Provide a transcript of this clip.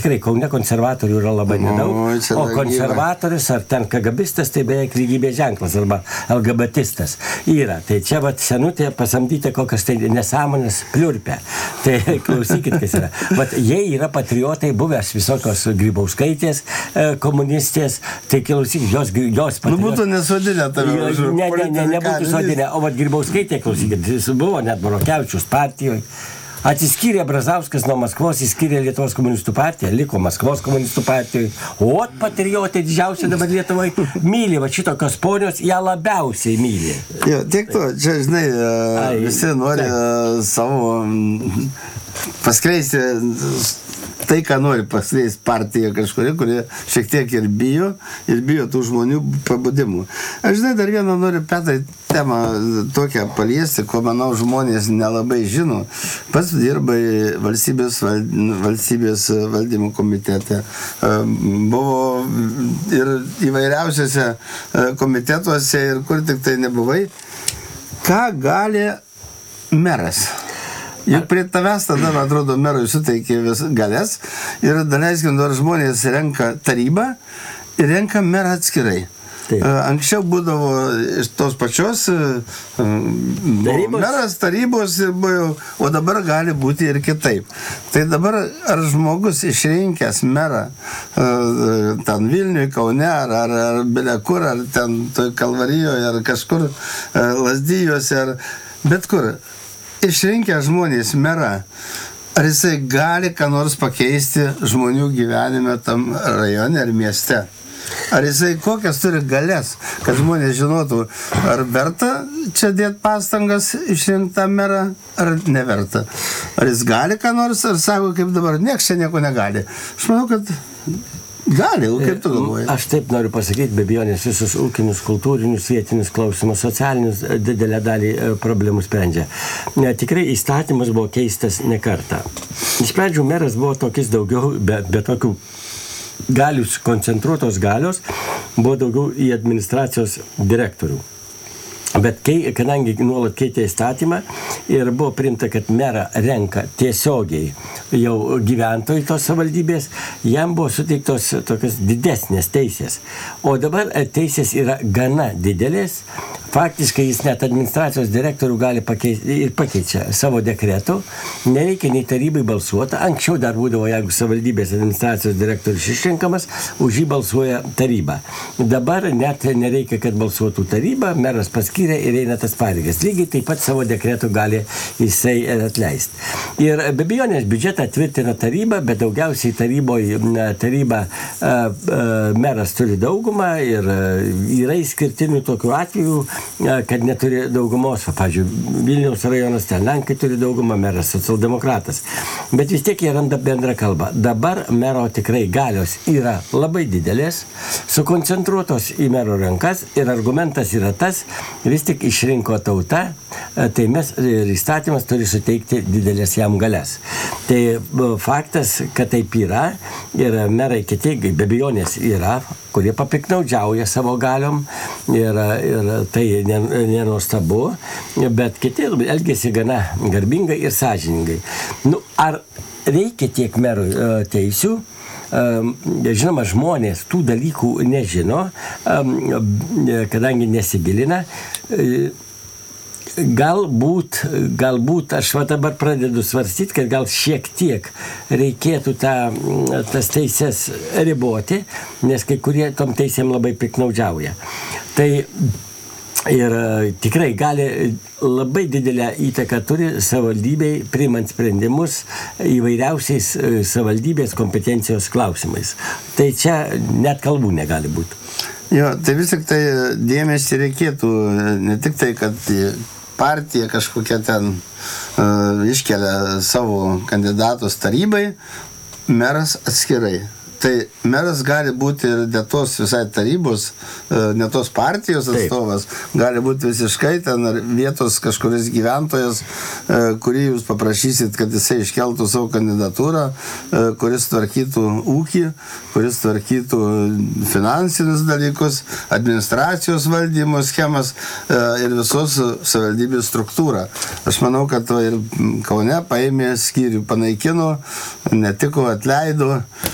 tikrai Kaune konservatorių yra labai nedaug, o konservatorius ar ten KGBistas, tai beveik lygybės ženklas arba LGBTistas yra. Tai čia vat senutė pasamdyti kokias tai nesąmonės pliurpia. Tai klausykit, kas yra. Vat jie yra patriotai, buvęs visokios Grybauskaitės komunistės, tai klausykit, jos patriotai. Nu būtų nesodinę tave. Nebūtų sodinę, o vat Grybauskaitė, klausykit, jis buvo net Burokevičiaus partijoje. Atsiskyrė Brazauskas nuo Maskvos, įskyrė Lietuvos komunistų partiją, liko Maskvos komunistų partijoje. O patriotai didžiausia dabar Lietuvai myli, va šitokios ponios, ją labiausiai myli. Jo, tiek to, čia, žinai, visi nori savo paskleisti tai, ką nori paskleisti partija kažkuri, kurie šiek tiek ir bijo tų žmonių pabudimų. Aš, žinai, dar vieną noriu, Petrai, temą tokią paliesti, ko, manau, žmonės nelabai žino. Pats dirbai valstybės valdymo komitete. Buvo ir įvairiausiose komitetuose ir kur tik tai nebuvai. Ką gali meras? Juk prie tavęs tada, man atrodo, merui suteikė galės ir daleiskim, dar žmonės renka tarybą ir renka merą atskirai. Anksčiau būdavo iš tos pačios meras tarybos, o dabar gali būti ir kitaip. Tai dabar ar žmogus išrinkęs merą ten Vilniuje, Kaune, ar Bilekur, ar ten Kalvarijoje, ar kažkur Lazdijuose, ar bet kur, išrinkę žmonės merą, ar jisai gali ką nors pakeisti žmonių gyvenime tam rajone ar mieste? Ar jisai kokias turi galės, kad žmonės žinotų, ar verta čia dėti pastangas išrinktą merą, ar neverta? Ar jis gali ką nors, ar sako, kaip dabar, nieks čia nieko negali? Aš manau, kad gali, o kaip tu galvoji? Aš taip noriu pasakyti, be abejonės visus ūkinius, kultūrinius, vietinius klausimus, socialinius didelę dalį problemų sprendžia. Tikrai įstatymas buvo keistas ne kartą. Iš pradžių meras buvo tokis daugiau, be tokių galius, koncentruotos galios, buvo daugiau į administracijos direktorių. Bet kadangi nuolat keitė įstatymą ir buvo priimta, kad merą renka tiesiogiai jau gyventojai tos savivaldybės, jam buvo suteiktos tokios didesnės teisės. O dabar teisės yra gana didelės. Faktiškai jis net administracijos direktorių gali pakeisti ir pakeičia savo dekretų. Nereikia nei tarybai balsuoti. Anksčiau dar būdavo, jeigu savivaldybės administracijos direktorius išrinkamas, už jį balsuoja taryba. Dabar net nereikia, kad balsuotų taryba, meras paskyrė ir eina tas pareigas. Lygiai taip pat savo dekretų gali jisai atleisti. Ir be abejonės biudžetą tvirtina taryba, bet daugiausiai taryba meras turi daugumą ir yra išskirtinių tokių atvejų, kad neturi daugumos. Pavyzdžiui, Vilniaus rajonas ten Lenkai turi daugumą, meras socialdemokratas. Bet vis tiek jie randa bendrą kalbą. Dabar mero tikrai galios yra labai didelės, sukoncentruotos į mero rankas ir argumentas yra tas, vis tik išrinko tauta, tai mes ir įstatymas turi suteikti didelės jam galias. Tai faktas, kad taip yra ir merai kiti, be abejonės yra, kurie papiknaudžiauja savo galiom ir tai nenuostabu, bet kiti elgėsi gana garbingai ir sąžiningai. Ar reikia tiek merų teisių? Žinoma, žmonės tų dalykų nežino, kadangi nesigilina. Galbūt aš dabar pradedu svarstyti, kad gal šiek tiek reikėtų tas teises riboti, nes kai kurie tom teisėm labai piknaudžiauja. Tai ir tikrai gali labai didelę įtaką turi savivaldybei priimant sprendimus įvairiausiais savivaldybės kompetencijos klausimais. Tai čia net kalbų negali būti. Jo, tai vis tik tai dėmesį reikėtų, ne tik tai, kad partija kažkokia ten iškelia savo kandidatus tarybai, meras atskirai. Tai meras gali būti ir ne tos visai tarybos, ne tos partijos atstovas, gali būti visiškai ten vietos kažkuris gyventojas, kurį jūs paprašysit, kad jisai iškeltų savo kandidatūrą, kuris tvarkytų ūkį, kuris tvarkytų finansinius dalykus, administracijos valdymo schemas ir visos savivaldybės struktūrą. Aš manau, kad ir Kaune paėmė skyrių, panaikino, netiko, atleido.